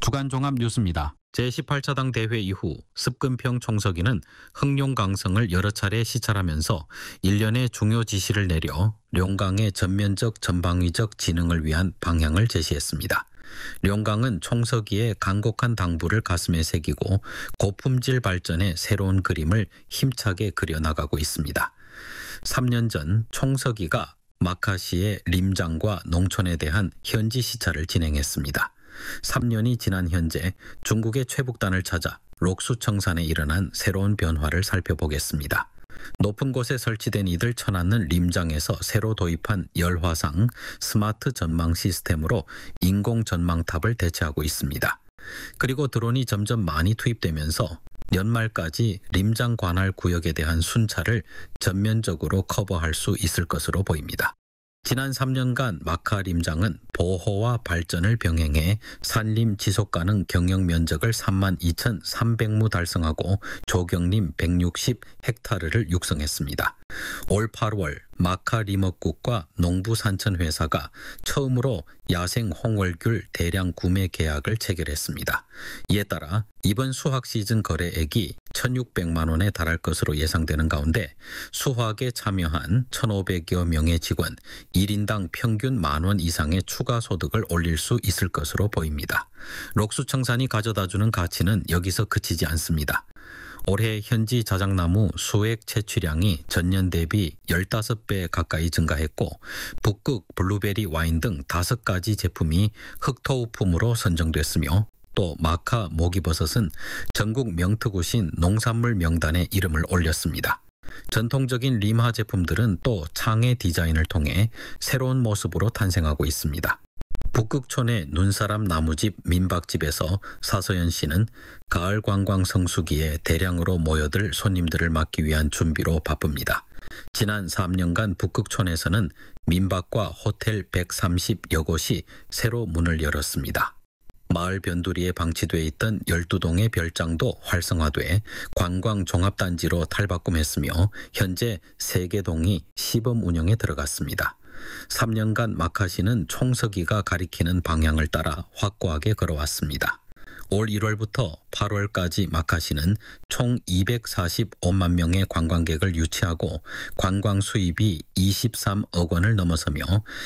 주간종합 뉴스입니다. 제18차당 대회 이후 습근평 총서기는 흑룡 강성을 여러 차례 시찰하면서 일련의 중요 지시를 내려 룡강의 전면적 전방위적 진흥을 위한 방향을 제시했습니다. 룡강은 총서기의 간곡한 당부를 가슴에 새기고 고품질 발전의 새로운 그림을 힘차게 그려나가고 있습니다. 3년 전 총서기가 마카시의 림장과 농촌에 대한 현지 시찰을 진행했습니다. 3년이 지난 현재 중국의 최북단을 찾아 록수청산에 일어난 새로운 변화를 살펴보겠습니다. 높은 곳에 설치된 이들 쳐놨는 림장에서 새로 도입한 열화상 스마트 전망 시스템으로 인공 전망탑을 대체하고 있습니다. 그리고 드론이 점점 많이 투입되면서 연말까지 림장 관할 구역에 대한 순찰을 전면적으로 커버할 수 있을 것으로 보입니다. 지난 3년간 마카 림장은 보호와 발전을 병행해 산림 지속가능 경영 면적을 32,300무 달성하고 조경림 160헥타르를 육성했습니다. 올 8월 마카 림업국과 농부산천회사가 처음으로 야생 홍월귤 대량 구매 계약을 체결했습니다. 이에 따라 이번 수확 시즌 거래액이 1,600만 원에 달할 것으로 예상되는 가운데 수확에 참여한 1,500여 명의 직원 1인당 평균 10,000원 이상의 추가 소득을 올릴 수 있을 것으로 보입니다. 록수청산이 가져다주는 가치는 여기서 그치지 않습니다. 올해 현지 자작나무 수액 채취량이 전년 대비 15배 가까이 증가했고 북극 블루베리 와인 등 5가지 제품이 흑토우품으로 선정됐으며 또 마카 모기버섯은 전국 명특구신 농산물 명단에 이름을 올렸습니다. 전통적인 림화 제품들은 또 창의 디자인을 통해 새로운 모습으로 탄생하고 있습니다. 북극촌의 눈사람 나무집 민박집에서 사서연 씨는 가을 관광 성수기에 대량으로 모여들 손님들을 맞기 위한 준비로 바쁩니다. 지난 3년간 북극촌에서는 민박과 호텔 130여 곳이 새로 문을 열었습니다. 마을 변두리에 방치돼 있던 12동의 별장도 활성화돼 관광 종합단지로 탈바꿈했으며 현재 3개 동이 시범 운영에 들어갔습니다. 3년간 마카시는 총서기가 가리키는 방향을 따라 확고하게 걸어왔습니다. 올 1월부터 8월까지 마카시는 총 245만 명의 관광객을 유치하고 관광 수입이 23억 원을 넘어서며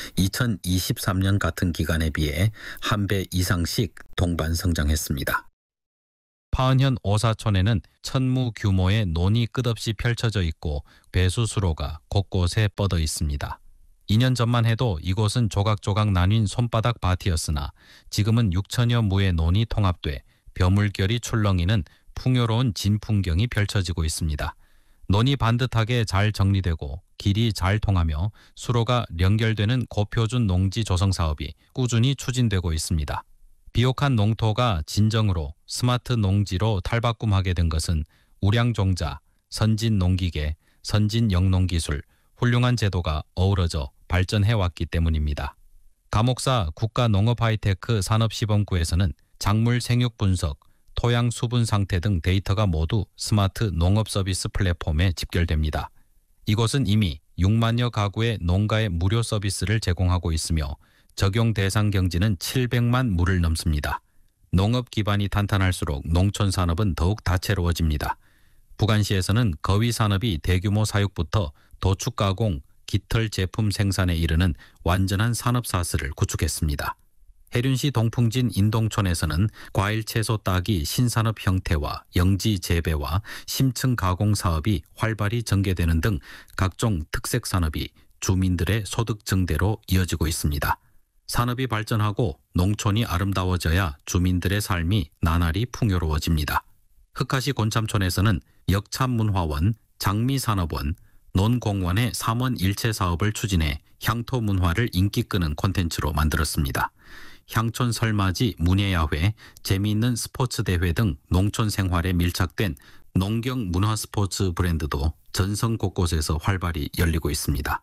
2023년 같은 기간에 비해 1배 이상씩 동반 성장했습니다. 파은현 오사촌에는 천무 규모의 논이 끝없이 펼쳐져 있고 배수수로가 곳곳에 뻗어 있습니다. 2년 전만 해도 이곳은 조각조각 나뉜 손바닥 밭이었으나 지금은 6천여 무의 논이 통합돼 벼물결이 출렁이는 풍요로운 진풍경이 펼쳐지고 있습니다. 논이 반듯하게 잘 정리되고 길이 잘 통하며 수로가 연결되는 고표준 농지 조성 사업이 꾸준히 추진되고 있습니다. 비옥한 농토가 진정으로 스마트 농지로 탈바꿈하게 된 것은 우량종자, 선진 농기계, 선진 영농기술, 훌륭한 제도가 어우러져 발전해왔기 때문입니다. 감옥사 국가농업하이테크 산업시범구에서는 작물 생육 분석, 토양 수분 상태 등 데이터가 모두 스마트 농업 서비스 플랫폼에 집결됩니다. 이곳은 이미 6만여 가구의 농가에 무료 서비스를 제공하고 있으며 적용 대상 경지는 700만 무를 넘습니다. 농업 기반이 탄탄할수록 농촌 산업은 더욱 다채로워집니다. 부간시에서는 거위 산업이 대규모 사육부터 도축 가공, 깃털 제품 생산에 이르는 완전한 산업사슬을 구축했습니다. 해륜시 동풍진 인동촌에서는 과일 채소 따기 신산업 형태와 영지 재배와 심층 가공 사업이 활발히 전개되는 등 각종 특색 산업이 주민들의 소득 증대로 이어지고 있습니다. 산업이 발전하고 농촌이 아름다워져야 주민들의 삶이 나날이 풍요로워집니다. 흑하시 곤참촌에서는 역참문화원, 장미산업원, 논공원의 3원 일체 사업을 추진해 향토 문화를 인기 끄는 콘텐츠로 만들었습니다. 향촌 설맞이 문예야회, 재미있는 스포츠 대회 등 농촌 생활에 밀착된 농경 문화 스포츠 브랜드도 전성 곳곳에서 활발히 열리고 있습니다.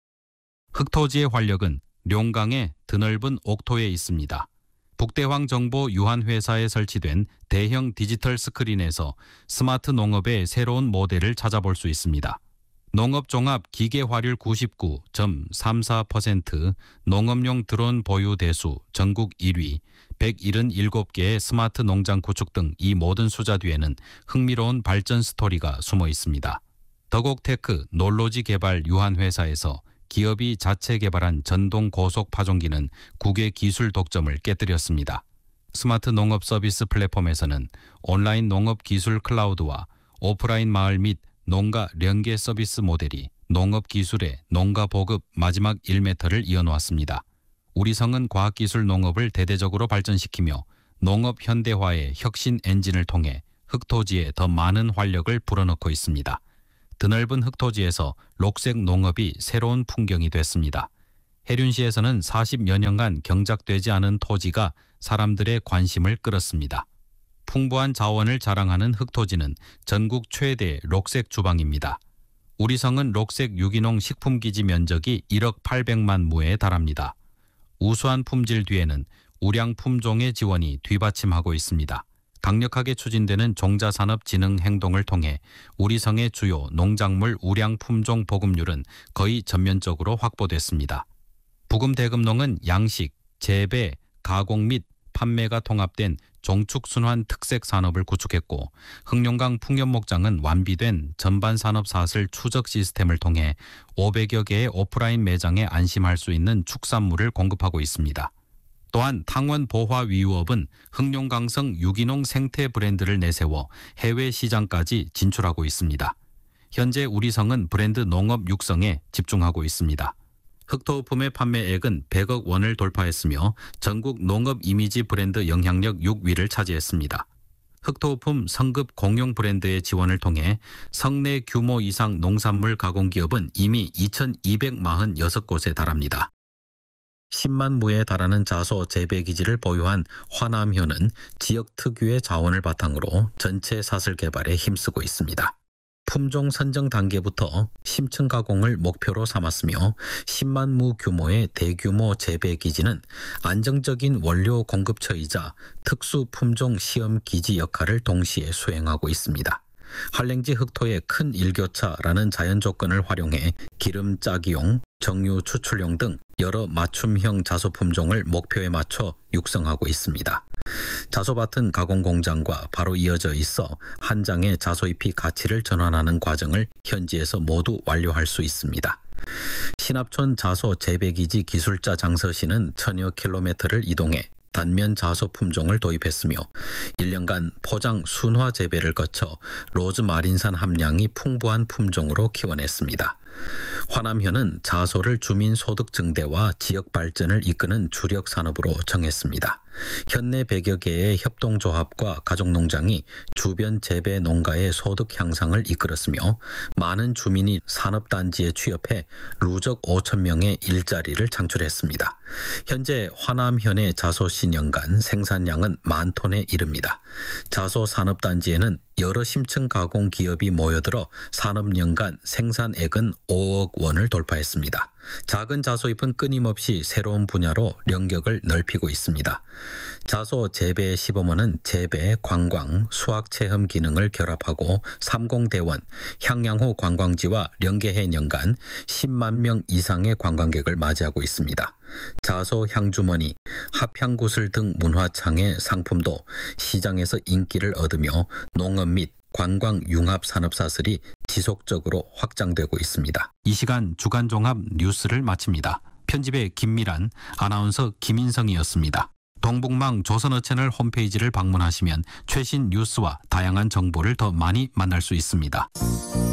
흑토지의 활력은 룡강의 드넓은 옥토에 있습니다. 북대황 정보 유한회사에 설치된 대형 디지털 스크린에서 스마트 농업의 새로운 모델을 찾아볼 수 있습니다. 농업종합 기계화율 99.34%, 농업용 드론 보유 대수 전국 1위, 177개의 스마트 농장 구축 등 이 모든 숫자 뒤에는 흥미로운 발전 스토리가 숨어 있습니다. 더곡테크 놀로지 개발 유한회사에서 기업이 자체 개발한 전동 고속 파종기는 국외 기술 독점을 깨뜨렸습니다. 스마트 농업 서비스 플랫폼에서는 온라인 농업 기술 클라우드와 오프라인 마을 및 농가 연계 서비스 모델이 농업 기술의 농가 보급 마지막 1m를 이어놓았습니다. 우리성은 과학기술 농업을 대대적으로 발전시키며 농업 현대화의 혁신 엔진을 통해 흑토지에 더 많은 활력을 불어넣고 있습니다. 드넓은 흑토지에서 녹색 농업이 새로운 풍경이 됐습니다. 해륜시에서는 40여 년간 경작되지 않은 토지가 사람들의 관심을 끌었습니다. 풍부한 자원을 자랑하는 흑토지는 전국 최대 녹색 주방입니다. 우리성은 녹색 유기농 식품기지 면적이 1억 800만 무에 달합니다. 우수한 품질 뒤에는 우량 품종의 지원이 뒤받침하고 있습니다. 강력하게 추진되는 종자산업 진흥 행동을 통해 우리성의 주요 농작물 우량 품종 보급률은 거의 전면적으로 확보됐습니다. 부금대금농은 양식, 재배, 가공 및 판매가 통합된 종축순환 특색 산업을 구축했고, 흑룡강 풍년목장은 완비된 전반 산업 사슬 추적 시스템을 통해 500여 개의 오프라인 매장에 안심할 수 있는 축산물을 공급하고 있습니다. 또한 탕원 보화위유업은 흑룡강성 유기농 생태 브랜드를 내세워 해외 시장까지 진출하고 있습니다. 현재 우리성은 브랜드 농업 육성에 집중하고 있습니다. 흑토우품의 판매액은 100억 원을 돌파했으며 전국 농업 이미지 브랜드 영향력 6위를 차지했습니다. 흑토우품 성급 공용 브랜드의 지원을 통해 성내 규모 이상 농산물 가공기업은 이미 2,246곳에 달합니다. 10만 무에 달하는 자소 재배기지를 보유한 화남현은 지역 특유의 자원을 바탕으로 전체 사슬 개발에 힘쓰고 있습니다. 품종 선정 단계부터 심층 가공을 목표로 삼았으며 10만 무 규모의 대규모 재배 기지는 안정적인 원료 공급처이자 특수 품종 시험 기지 역할을 동시에 수행하고 있습니다. 한랭지 흑토의 큰 일교차라는 자연 조건을 활용해 기름 짜기용, 정유 추출용 등 여러 맞춤형 자소 품종을 목표에 맞춰 육성하고 있습니다. 자소밭은 가공 공장과 바로 이어져 있어 한 장의 자소잎이 가치를 전환하는 과정을 현지에서 모두 완료할 수 있습니다. 신합촌 자소 재배기지 기술자 장서씨는 1000여 킬로미터를 이동해 단면 자소 품종을 도입했으며 1년간 포장 순화 재배를 거쳐 로즈마린산 함량이 풍부한 품종으로 키워냈습니다. 화남현은 자소를 주민 소득 증대와 지역 발전을 이끄는 주력 산업으로 정했습니다. 현내 100여 개의 협동조합과 가족농장이 주변 재배 농가의 소득 향상을 이끌었으며 많은 주민이 산업단지에 취업해 누적 5,000명의 일자리를 창출했습니다. 현재 화남현의 자소시 연간 생산량은 10,000톤에 이릅니다. 자소 산업단지에는 여러 심층 가공 기업이 모여들어 산업 연간 생산액은 5억 원을 돌파했습니다. 작은 자소잎은 끊임없이 새로운 분야로 영역을 넓히고 있습니다. 자소 재배 시범원은 재배, 관광, 수학 체험 기능을 결합하고 삼공대원, 향양호 관광지와 연계해 연간 10만 명 이상의 관광객을 맞이하고 있습니다. 자소 향주머니, 합향구슬 등 문화창의 상품도 시장에서 인기를 얻으며 농업 및 관광 융합 산업 사슬이 지속적으로 확장되고 있습니다. 이 시간 주간 종합 뉴스를 마칩니다. 편집의 김미란, 아나운서 김인성이었습니다. 동북망 조선어채널 홈페이지를 방문하시면 최신 뉴스와 다양한 정보를 더 많이 만날 수 있습니다.